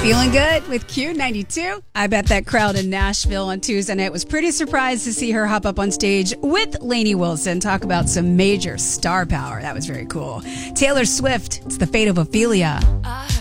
Feeling good with Q92. I bet that crowd in Nashville on Tuesday night was pretty surprised to see her hop up on stage with Lainey Wilson, talk about some major star power. That was very cool. Taylor Swift, it's The Fate of Ophelia.